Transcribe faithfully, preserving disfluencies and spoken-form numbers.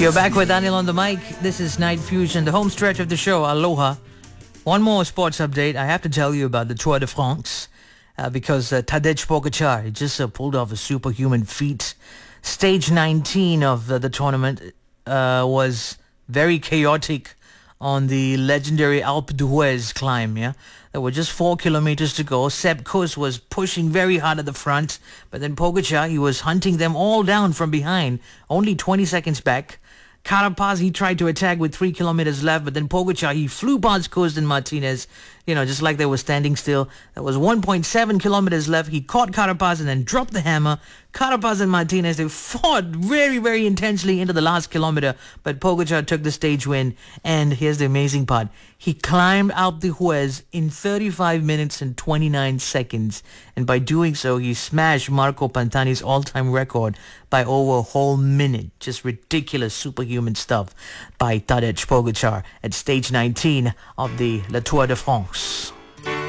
You're back with Daniel on the mic. This is Night Fusion, the home stretch of the show. Aloha. One more sports update. I have to tell you about the Tour de France uh, because uh, Tadej Pogacar just uh, pulled off a superhuman feat. Stage nineteen of uh, the tournament uh, was very chaotic on the legendary Alpe d'Huez climb, yeah? There were just four kilometers to go. Sepp Kuss was pushing very hard at the front, but then Pogacar, he was hunting them all down from behind, only twenty seconds back. Carapaz, he tried to attack with three kilometers left, but then Pogacar, he flew past Kuss and Martinez, you know, just like they were standing still. There was one point seven kilometers left. He caught Carapaz and then dropped the hammer. Carapaz and Martinez, they fought very, very intensely into the last kilometer, but Pogacar took the stage win. And here's the amazing part. He climbed Alpe d'Huez in thirty-five minutes and twenty-nine seconds. And by doing so, he smashed Marco Pantani's all-time record by over a whole minute. Just ridiculous superhuman stuff by Tadej Pogacar at stage nineteen of the La Tour de France.